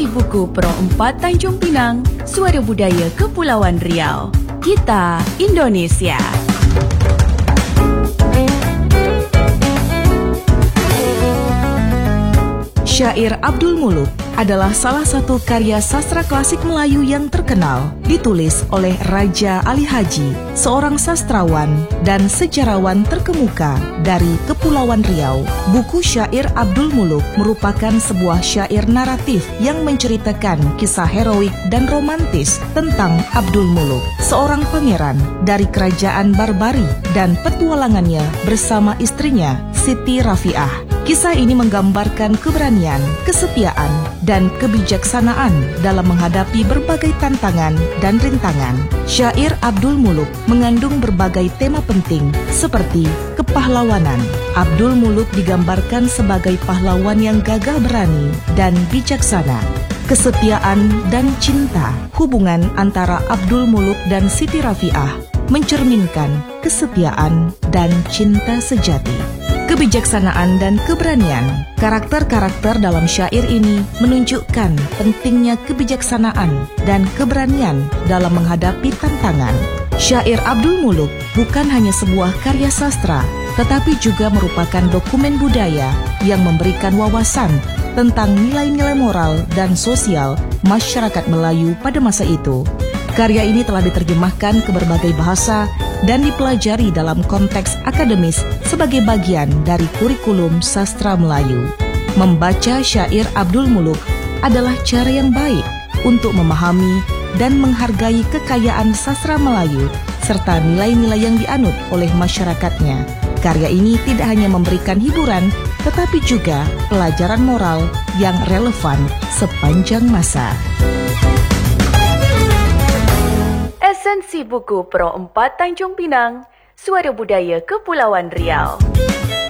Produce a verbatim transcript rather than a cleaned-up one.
Buku Pro empat Tanjung Pinang, Suara Budaya Kepulauan Riau. Kita Indonesia. Syair Abdul Muluk adalah salah satu karya sastra klasik Melayu yang terkenal, ditulis oleh Raja Ali Haji, seorang sastrawan dan sejarawan terkemuka dari Kepulauan Riau. Buku syair Abdul Muluk merupakan sebuah syair naratif yang menceritakan kisah heroik dan romantis tentang Abdul Muluk, seorang pangeran dari kerajaan Barbari dan petualangannya bersama istrinya Siti Rafiah. Kisah ini menggambarkan keberanian, kesetiaan, dan kebijaksanaan dalam menghadapi berbagai tantangan dan rintangan. Syair Abdul Muluk mengandung berbagai tema penting seperti kepahlawanan. Abdul Muluk digambarkan sebagai pahlawan yang gagah berani dan bijaksana. Kesetiaan dan cinta. Hubungan antara Abdul Muluk dan Siti Rafiah mencerminkan kesetiaan dan cinta sejati. Kebijaksanaan dan keberanian. Karakter-karakter dalam syair ini menunjukkan pentingnya kebijaksanaan dan keberanian dalam menghadapi tantangan. Syair Abdul Muluk bukan hanya sebuah karya sastra, tetapi juga merupakan dokumen budaya yang memberikan wawasan tentang nilai-nilai moral dan sosial masyarakat Melayu pada masa itu. Karya ini telah diterjemahkan ke berbagai bahasa dan dipelajari dalam konteks akademis sebagai bagian dari kurikulum sastra Melayu. Membaca syair Abdul Muluk adalah cara yang baik untuk memahami dan menghargai kekayaan sastra Melayu serta nilai-nilai yang dianut oleh masyarakatnya. Karya ini tidak hanya memberikan hiburan, tetapi juga pelajaran moral yang relevan sepanjang masa. Esensi Buku Pro empat Tanjung Pinang, Suara Budaya Kepulauan Riau.